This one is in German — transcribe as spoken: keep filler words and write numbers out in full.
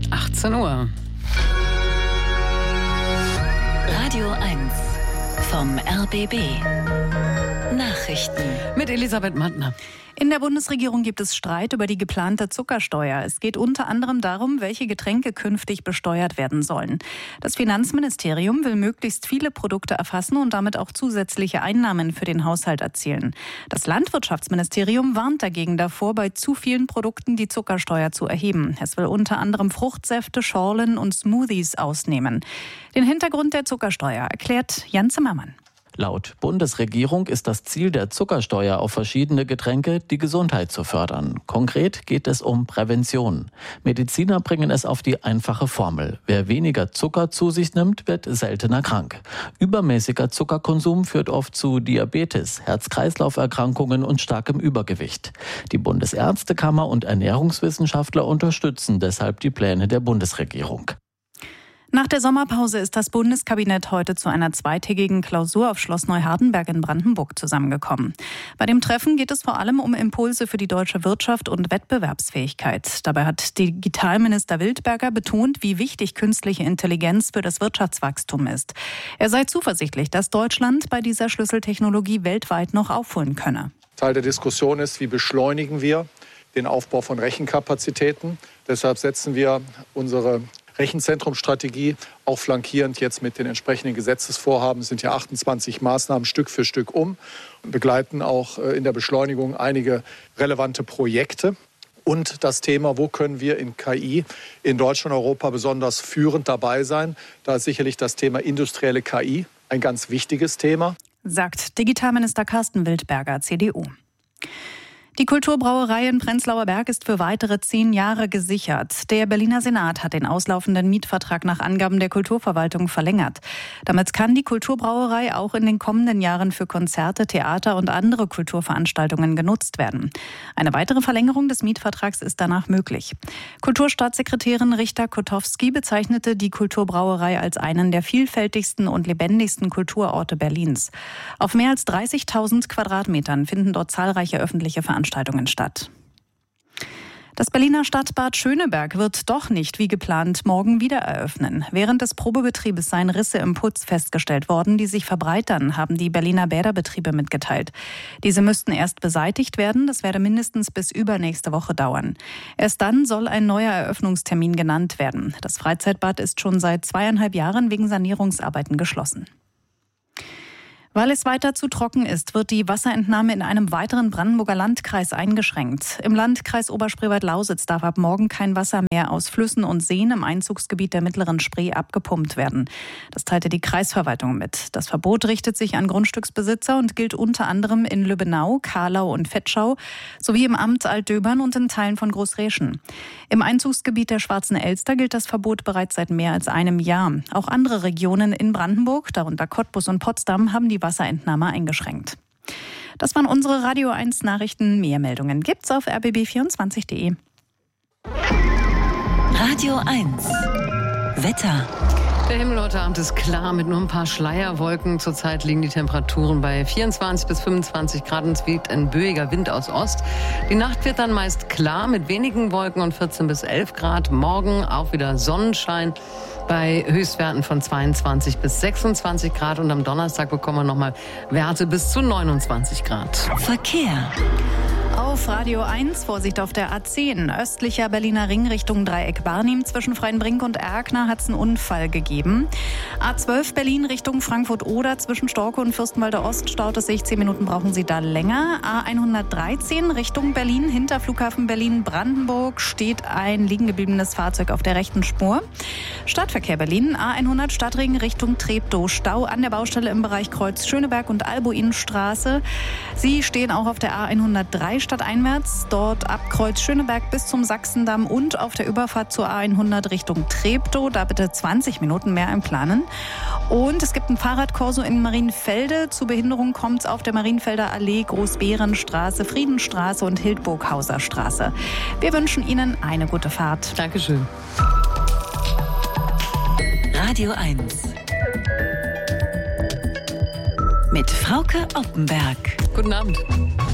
achtzehn Uhr. Radio eins vom R B B. Nachrichten mit Elisabeth Mattner. In der Bundesregierung gibt es Streit über die geplante Zuckersteuer. Es geht unter anderem darum, welche Getränke künftig besteuert werden sollen. Das Finanzministerium will möglichst viele Produkte erfassen und damit auch zusätzliche Einnahmen für den Haushalt erzielen. Das Landwirtschaftsministerium warnt dagegen davor, bei zu vielen Produkten die Zuckersteuer zu erheben. Es will unter anderem Fruchtsäfte, Schorlen und Smoothies ausnehmen. Den Hintergrund der Zuckersteuer erklärt Jan Zimmermann. Laut Bundesregierung ist das Ziel der Zuckersteuer auf verschiedene Getränke, die Gesundheit zu fördern. Konkret geht es um Prävention. Mediziner bringen es auf die einfache Formel: Wer weniger Zucker zu sich nimmt, wird seltener krank. Übermäßiger Zuckerkonsum führt oft zu Diabetes, Herz-Kreislauf-Erkrankungen und starkem Übergewicht. Die Bundesärztekammer und Ernährungswissenschaftler unterstützen deshalb die Pläne der Bundesregierung. Nach der Sommerpause ist das Bundeskabinett heute zu einer zweitägigen Klausur auf Schloss Neuhardenberg in Brandenburg zusammengekommen. Bei dem Treffen geht es vor allem um Impulse für die deutsche Wirtschaft und Wettbewerbsfähigkeit. Dabei hat Digitalminister Wildberger betont, wie wichtig künstliche Intelligenz für das Wirtschaftswachstum ist. Er sei zuversichtlich, dass Deutschland bei dieser Schlüsseltechnologie weltweit noch aufholen könne. Teil der Diskussion ist, wie beschleunigen wir den Aufbau von Rechenkapazitäten. Deshalb setzen wir unsere Rechenzentrumstrategie auch flankierend jetzt mit den entsprechenden Gesetzesvorhaben. Es sind ja achtundzwanzig Maßnahmen Stück für Stück um und begleiten auch in der Beschleunigung einige relevante Projekte. Und das Thema, wo können wir in K I in Deutschland und Europa besonders führend dabei sein? Da ist sicherlich das Thema industrielle K I ein ganz wichtiges Thema, sagt Digitalminister Carsten Wildberger, C D U. Die Kulturbrauerei in Prenzlauer Berg ist für weitere zehn Jahre gesichert. Der Berliner Senat hat den auslaufenden Mietvertrag nach Angaben der Kulturverwaltung verlängert. Damit kann die Kulturbrauerei auch in den kommenden Jahren für Konzerte, Theater und andere Kulturveranstaltungen genutzt werden. Eine weitere Verlängerung des Mietvertrags ist danach möglich. Kulturstaatssekretärin Richter Kotowski bezeichnete die Kulturbrauerei als einen der vielfältigsten und lebendigsten Kulturorte Berlins. Auf mehr als dreißigtausend Quadratmetern finden dort zahlreiche öffentliche Veranstaltungen statt. Das Berliner Stadtbad Schöneberg wird doch nicht wie geplant morgen wieder eröffnen. Während des Probebetriebes seien Risse im Putz festgestellt worden, die sich verbreitern, haben die Berliner Bäderbetriebe mitgeteilt. Diese müssten erst beseitigt werden, das werde mindestens bis übernächste Woche dauern. Erst dann soll ein neuer Eröffnungstermin genannt werden. Das Freizeitbad ist schon seit zweieinhalb Jahren wegen Sanierungsarbeiten geschlossen. Weil es weiter zu trocken ist, wird die Wasserentnahme in einem weiteren Brandenburger Landkreis eingeschränkt. Im Landkreis Oberspreewald-Lausitz darf ab morgen kein Wasser mehr aus Flüssen und Seen im Einzugsgebiet der Mittleren Spree abgepumpt werden. Das teilte die Kreisverwaltung mit. Das Verbot richtet sich an Grundstücksbesitzer und gilt unter anderem in Lübbenau, Kahlau und Vetschau sowie im Amt Altdöbern und in Teilen von Großreschen. Im Einzugsgebiet der Schwarzen Elster gilt das Verbot bereits seit mehr als einem Jahr. Auch andere Regionen in Brandenburg, darunter Cottbus und Potsdam, haben die Wasserentnahme eingeschränkt. Das waren unsere Radio eins Nachrichten. Mehr Meldungen gibt's auf r b b vierundzwanzig punkt d e. Radio eins Wetter. Der Himmel heute Abend ist klar mit nur ein paar Schleierwolken. Zurzeit liegen die Temperaturen bei vierundzwanzig bis fünfundzwanzig Grad und es weht ein böiger Wind aus Ost. Die Nacht wird dann meist klar mit wenigen Wolken und vierzehn bis elf Grad. Morgen auch wieder Sonnenschein bei Höchstwerten von zweiundzwanzig bis sechsundzwanzig Grad. Und am Donnerstag bekommen wir nochmal Werte bis zu neunundzwanzig Grad. Verkehr. Auf Radio eins, Vorsicht auf der A zehn, östlicher Berliner Ring Richtung Dreieck Barnim. Zwischen Freienbrink und Erkner hat es einen Unfall gegeben. A zwölf Berlin Richtung Frankfurt-Oder, zwischen Storke und Fürstenwalder Ost staut es sich. Zehn Minuten brauchen Sie da länger. A hundertdreizehn Richtung Berlin, hinter Flughafen Berlin-Brandenburg steht ein liegen gebliebenes Fahrzeug auf der rechten Spur. Stadtverkehr Berlin, A hundert Stadtring Richtung Treptow. Stau an der Baustelle im Bereich Kreuz Schöneberg und Albuinstraße. Sie stehen auch auf der A hundertdrei stadteinwärts, dort ab Kreuz Schöneberg bis zum Sachsendamm und auf der Überfahrt zur A hundert Richtung Treptow. Da bitte zwanzig Minuten mehr einplanen. Und es gibt ein Fahrradkorso in Marienfelde. Zu Behinderung kommt es auf der Marienfelder Allee, Großbärenstraße, Friedenstraße und Hildburghauser Straße. Wir wünschen Ihnen eine gute Fahrt. Dankeschön. Radio eins mit Frauke Oppenberg. Guten Abend.